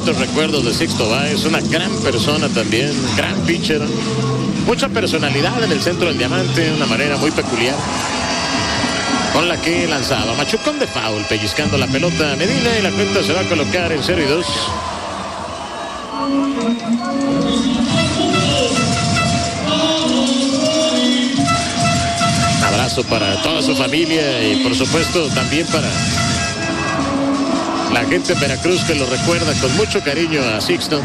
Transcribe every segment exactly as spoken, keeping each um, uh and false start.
bonitos recuerdos de Sixto Báez, una gran persona también, gran pitcher, mucha personalidad en el centro del diamante, una manera muy peculiar con la que lanzaba. Machucón de foul, pellizcando la pelota a Medina, y la cuenta se va a colocar en cero y dos. Un abrazo para toda su familia y por supuesto también para la gente de Veracruz, que lo recuerda con mucho cariño a Sixto.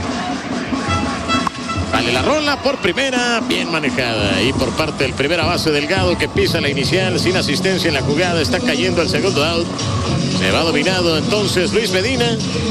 Vale la rola por primera, bien manejada, y por parte del primera base Delgado, que pisa la inicial sin asistencia en la jugada. Está cayendo el segundo out. Se va dominado entonces Luis Medina.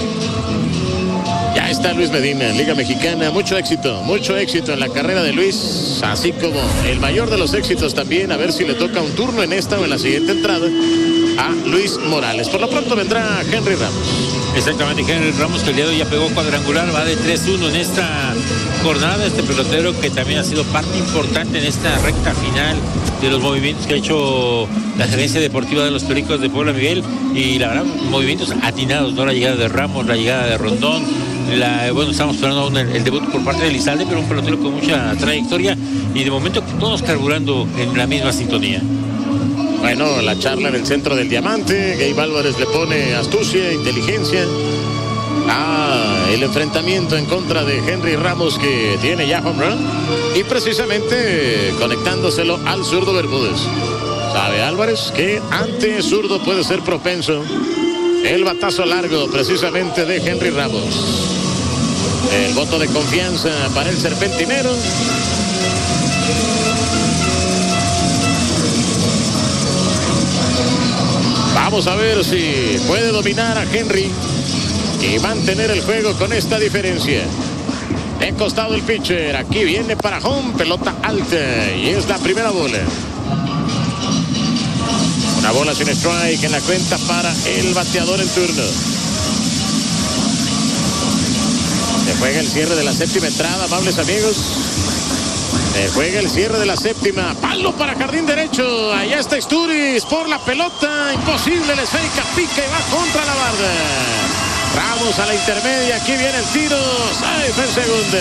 Ya está Luis Medina, Liga Mexicana. Mucho éxito, mucho éxito en la carrera de Luis, así como el mayor de los éxitos también. A ver si le toca un turno en esta o en la siguiente entrada a Luis Morales. Por lo pronto vendrá Henry Ramos. Exactamente, Henry Ramos, que el día de hoy ya pegó cuadrangular, va de tres uno en esta jornada. Este pelotero que también ha sido parte importante en esta recta final de los movimientos que ha hecho la gerencia deportiva de los Pericos de Puebla, Miguel, y la verdad, movimientos atinados, ¿no? La llegada de Ramos, la llegada de Rondón, la, bueno, estamos esperando aún el, el debut por parte de Elizalde, pero un pelotero con mucha trayectoria y de momento todos carburando en la misma sintonía. Bueno, la charla en el centro del diamante. Gabe Álvarez le pone astucia, inteligencia. Ah, el enfrentamiento en contra de Henry Ramos, que tiene ya home run. Y precisamente conectándoselo al zurdo Bermúdez. Sabe Álvarez que ante zurdo puede ser propenso el batazo largo precisamente de Henry Ramos. El voto de confianza para el serpentinero. Vamos a ver si puede dominar a Henry y mantener el juego con esta diferencia. De costado el pitcher, aquí viene para home, pelota alta, y es la primera bola. Una bola sin strike en la cuenta para el bateador en turno. Se juega el cierre de la séptima entrada, amables amigos. Se juega el cierre de la séptima. Palo para jardín derecho. Allá está Isturiz por la pelota. Imposible, la esférica pica y va contra la barda. Ramos a la intermedia. Aquí viene el tiro. Safe en segunda.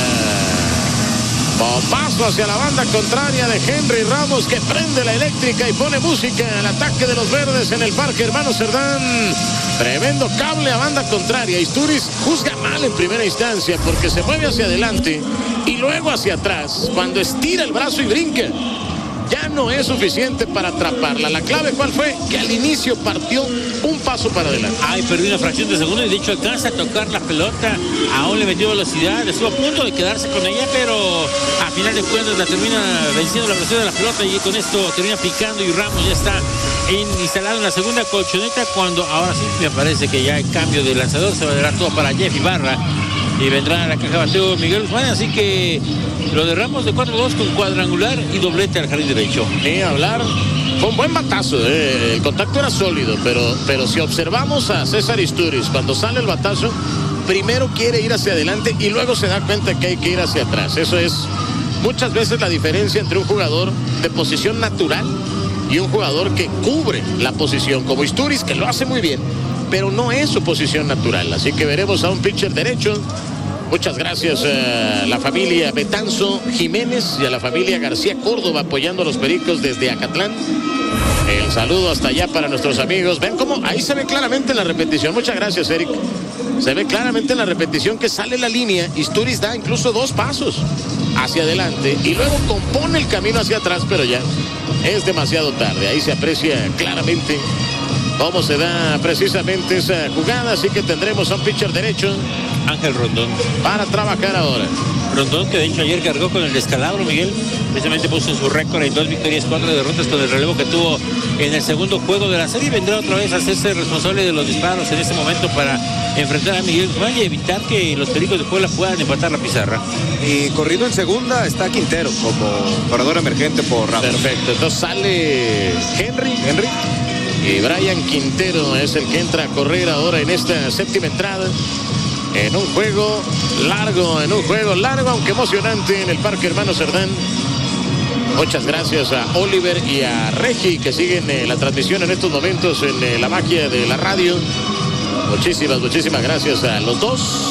Bombazo hacia la banda contraria de Henry Ramos, que prende la eléctrica y pone música al ataque de los verdes en el Parque Hermano Cerdán. Tremendo cable a banda contraria. Isturiz juzga mal en primera instancia porque se mueve hacia adelante y luego hacia atrás. Cuando estira el brazo y brinca, ya no es suficiente para atraparla. La clave, ¿cuál fue? Que al inicio partió un paso para adelante. Ay, perdió una fracción de segundo y de hecho alcanza a tocar la pelota. Aún le metió velocidad, estuvo a punto de quedarse con ella, pero a final de cuentas la termina venciendo la velocidad de la pelota y con esto termina picando, y Ramos ya está en, instalado en la segunda colchoneta, cuando ahora sí me parece que ya el cambio de lanzador se va a dar todo para Jeff Ibarra y vendrá a la caja de bateo Miguel Guzmán, así que lo de Ramos de cuatro dos con cuadrangular y doblete al jardín derecho. Ni hablar, fue un buen batazo, eh. El contacto era sólido, pero, pero si observamos a César Isturiz, cuando sale el batazo, primero quiere ir hacia adelante y luego se da cuenta que hay que ir hacia atrás. Eso es muchas veces la diferencia entre un jugador de posición natural y un jugador que cubre la posición, como Isturiz, que lo hace muy bien, pero no es su posición natural. Así que veremos a un pitcher derecho. Muchas gracias a la familia Betanzo Jiménez y a la familia García Córdoba apoyando a los Pericos desde Acatlán. El saludo hasta allá para nuestros amigos. Ven cómo ahí se ve claramente en la repetición. Muchas gracias, Eric. Se ve claramente en la repetición que sale la línea. Isturiz da incluso dos pasos hacia adelante y luego compone el camino hacia atrás, pero ya es demasiado tarde. Ahí se aprecia claramente cómo se da precisamente esa jugada. Así que tendremos a un pitcher derecho, Ángel Rondón, para trabajar ahora. Rondón, que de hecho ayer cargó con el descalabro, Miguel. Precisamente puso en su récord en dos victorias, cuatro derrotas con el relevo que tuvo en el segundo juego de la serie. Vendrá otra vez a hacerse responsable de los disparos en este momento para enfrentar a Miguel Guzmán y evitar que los Pericos de Puebla puedan empatar la pizarra. Y corriendo en segunda está Quintero como corredor emergente por Ramos. Perfecto, entonces sale Henry, Henry. Y Brian Quintero es el que entra a correr ahora en esta séptima entrada. En un juego largo, en un juego largo, aunque emocionante, en el Parque Hermano Cerdán. Muchas gracias a Oliver y a Regi, que siguen eh, la transmisión en estos momentos en eh, la magia de la radio. Muchísimas, muchísimas gracias a los dos.